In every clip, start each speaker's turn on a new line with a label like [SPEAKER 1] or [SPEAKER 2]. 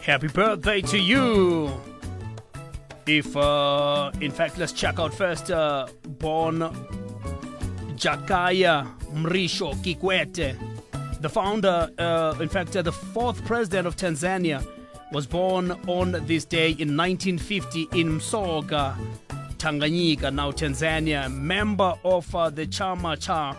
[SPEAKER 1] Happy birthday to you. In fact, let's check out first born Jakaya Mrisho Kikwete, the founder, the fourth president of Tanzania, was born on this day in 1950 in Msoga, Tanganyika, now Tanzania, member of the Chama Cha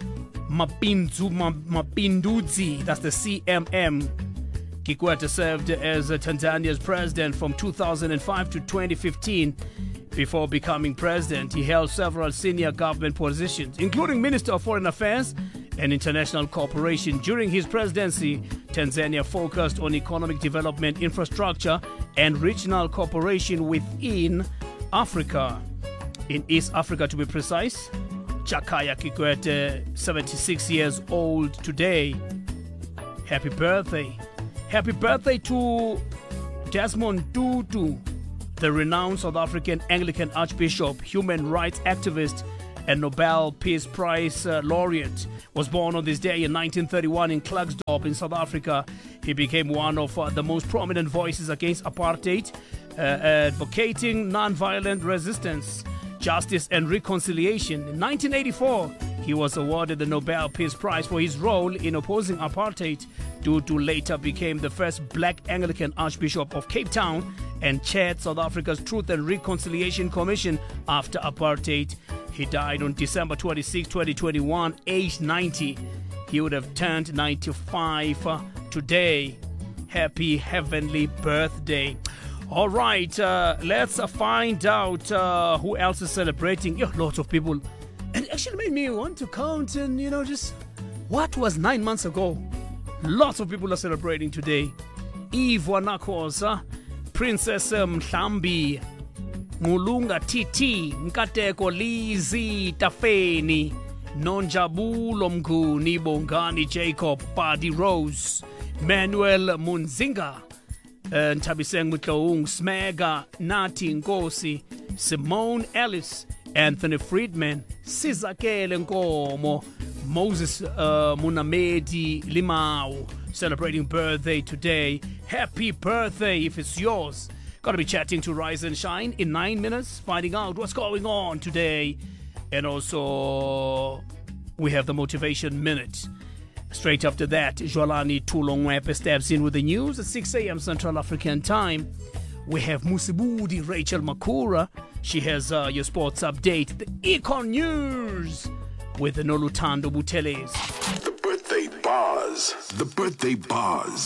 [SPEAKER 1] Mapinduzi, that's the CMM. Kikwete served as Tanzania's president from 2005 to 2015. Before becoming president, he held several senior government positions, including Minister of Foreign Affairs and International Cooperation. During his presidency, Tanzania focused on economic development, infrastructure, and regional cooperation within Africa. In East Africa, to be precise. Jakaya Kikwete, 76 years old today. Happy birthday. Happy birthday to Desmond Tutu, the renowned South African Anglican Archbishop, human rights activist, and Nobel Peace Prize laureate. Was born on this day in 1931 in Klerksdorp in South Africa. He became one of the most prominent voices against apartheid, advocating nonviolent resistance, justice, and reconciliation. In 1984, he was awarded the Nobel Peace Prize for his role in opposing apartheid. Tutu later became the first black Anglican Archbishop of Cape Town and chaired South Africa's Truth and Reconciliation Commission after apartheid. He died on December 26, 2021, aged 90. He would have turned 95 today. Happy heavenly birthday. All right, let's find out who else is celebrating. Yeah, lots of people. And it actually made me want to count and, just what was 9 months ago. Lots of people are celebrating today. Eve Wanakosa, Princess Mhlambi, Mulunga Titi, Nkateko Lizi Tafeni, Nonjabulo Mguni Bongani Jacob, Buddy Rose, Manuel Munzinga, Ntabiseng Mutloung, Smega, Nati Ngosi, Simone Ellis, Anthony Friedman, Sizakele Nkomo, Moses Munamedi Limau, celebrating birthday today. Happy birthday if it's yours. Gonna be chatting to Rise and Shine in 9 minutes, finding out what's going on today. And also, we have the Motivation Minute. Straight after that, Jolani Tulongwepe steps in with the news at 6 a.m. Central African Time. We have Musibudi Rachel Makura. She has your sports update, the Econ News, with Nolutando Buteles.
[SPEAKER 2] The birthday bars. The birthday bars.